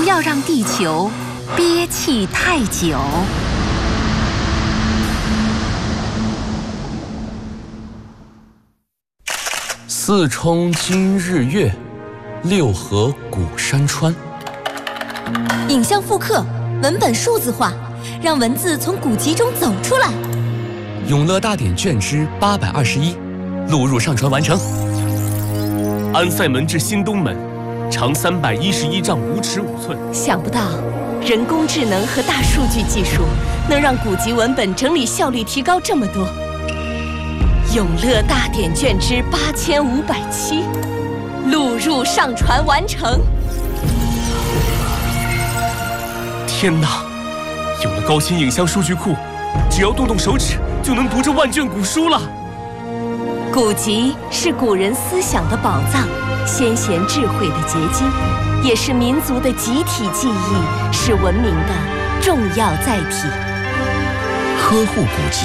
要让地球憋气太久。 四冲今日月，六合古山川。 影像复刻，文本数字化，让文字从古籍中走出来。 永乐大典卷之821，录入上传完成。 安塞门至新东门，长311丈5尺5寸。 想不到，人工智能和大数据技术能让古籍文本整理效率提高这么多。永乐大典卷之8507，录入上传完成。 天哪！有了高清影像数据库，只要动动手指就能读这万卷古书了。 古籍是古人思想的宝藏，先贤智慧的结晶，也是民族的集体记忆，是文明的重要载体。 呵护古籍，